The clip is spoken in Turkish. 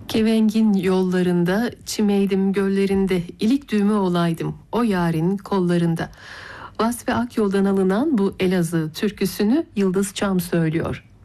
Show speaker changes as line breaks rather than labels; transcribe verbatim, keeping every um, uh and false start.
Kevengin yollarında, çimeydim göllerinde, ilik düğümü olaydım o yarın kollarında. Vasfi Akyol'dan alınan bu Elazığ türküsünü Yıldız Çam söylüyor.